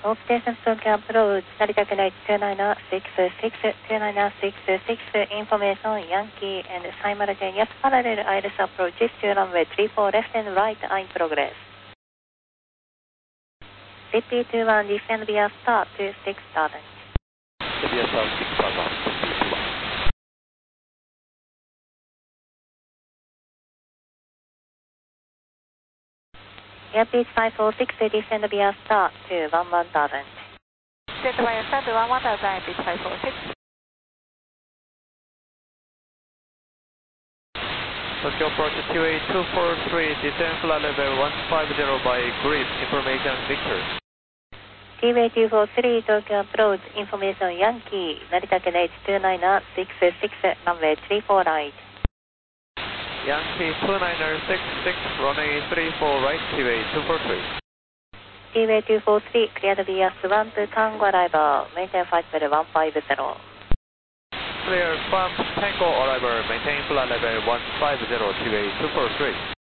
Hope Station Tokyo Approach, Narita Connect 2966, 2966, information Yankee and simultaneous parallel ILS approaches to runway 34 left and right are in progress. CP21 descend via star 26 starting. Via star 6 starting, CP21. Airbus 546, descend via star to 11,000. Descend via star to 11,000, Airbus 546. Tokyo approach 28243, descend flight level 150 by grid, information Victor. TWA 243, Tokyo approach, information Yankee, Narita Connect 2966, runway 34 right. Yankee 2966, runway 34 right, TWA 243. TWA 243, cleared BS1 to Tango arrival, maintain flight level 150. Clear, firm, Tango arrival, maintain flight level 150, TWA 243.